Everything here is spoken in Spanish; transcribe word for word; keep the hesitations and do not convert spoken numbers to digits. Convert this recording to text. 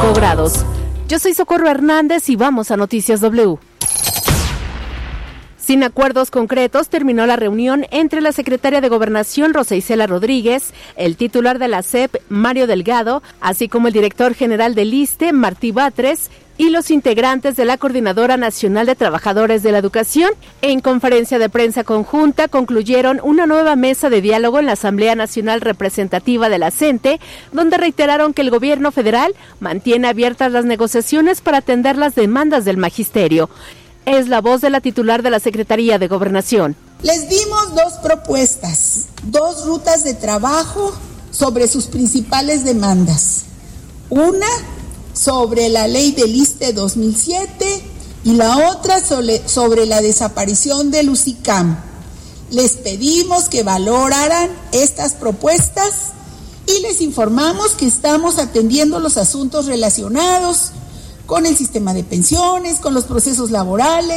cinco grados. Yo soy Socorro Hernández y vamos a Noticias W. Sin acuerdos concretos, terminó la reunión entre la secretaria de Gobernación, Rosa Isela Rodríguez, el titular de la S E P, Mario Delgado, así como el director general del ISSSTE, Martí Batres, y los integrantes de la Coordinadora Nacional de Trabajadores de la Educación. En conferencia de prensa conjunta concluyeron una nueva mesa de diálogo en la Asamblea Nacional Representativa de la CENTE, donde reiteraron que el gobierno federal mantiene abiertas las negociaciones para atender las demandas del magisterio. Es la voz de la titular de la Secretaría de Gobernación. Les dimos dos propuestas, dos rutas de trabajo sobre sus principales demandas. Una sobre la ley del ISSSTE dos mil siete y la otra sobre, sobre la desaparición del U S I C A M. Les pedimos que valoraran estas propuestas y les informamos que estamos atendiendo los asuntos relacionados con el sistema de pensiones, con los procesos laborales.